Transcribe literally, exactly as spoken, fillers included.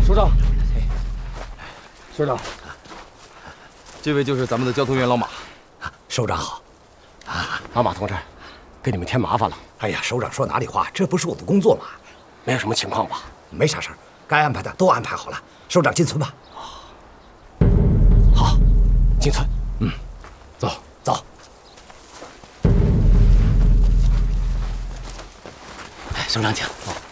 首长，首长， 这位就是咱们的交通员老马。 首长好。啊，老马同志，给你们添麻烦了。哎呀，首长说哪里话，这不是我的工作吗？没有什么情况吧？没啥事儿，该安排的都安排好了。首长进村吧。好，进村。嗯，走走。 哎，首长请。